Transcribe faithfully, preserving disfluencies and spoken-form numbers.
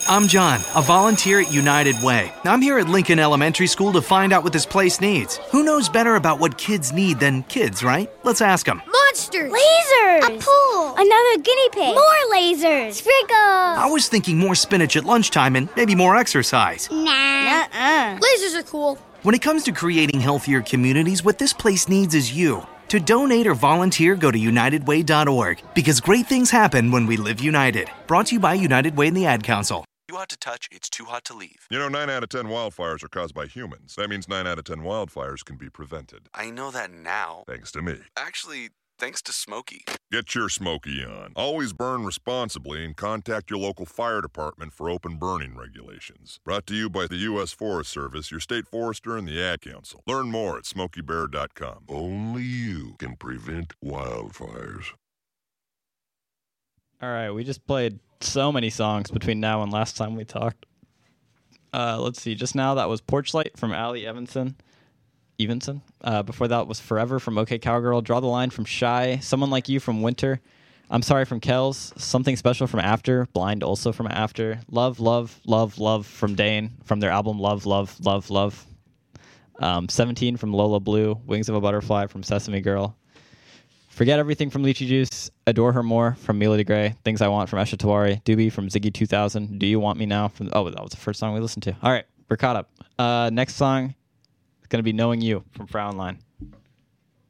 I'm John, a volunteer at United Way. I'm here at Lincoln Elementary School to find out what this place needs. Who knows better about what kids need than kids, right? Let's ask them. Monsters! Lasers! A pool! Another guinea pig! More lasers! Sprinkles! I was thinking more spinach at lunchtime and maybe more exercise. Nah. Uh-uh. Lasers are cool. When it comes to creating healthier communities, what this place needs is you. To donate or volunteer, go to united way dot org, because great things happen when we live united. Brought to you by United Way and the Ad Council. Too hot to touch, it's too hot to leave. You know, nine out of ten wildfires are caused by humans. That means nine out of ten wildfires can be prevented. I know that now. Thanks to me. Actually, thanks to Smokey. Get your Smokey on. Always burn responsibly and contact your local fire department for open burning regulations. Brought to you by the U S Forest Service, your state forester, and the Ad Council. Learn more at smokey bear dot com. Only you can prevent wildfires. All right, we just played so many songs between now and last time we talked. Uh, let's see. Just now, that was Porch Light from Allie Evanson. Evanson. Uh, before that was Forever from OK Cowgirl. Draw the Line from Shy. Someone Like You from Winter. I'm Sorry from Kells. Something Special from After. Blind also from After. Love, Love, Love, Love from Dane from their album Love, Love, Love, Love. Um, seventeen from Lola Blue. Wings of a Butterfly from Sesame Girl. Forget Everything from Lychee Juice. Adore Her More from Mila DeGray. Things I Want from Esha Tawari. Doobie from Ziggy two thousand. Do You Want Me Now? From Oh, that was the first song we listened to. All right, we're caught up. Uh, next song is going to be Knowing You from Frownline.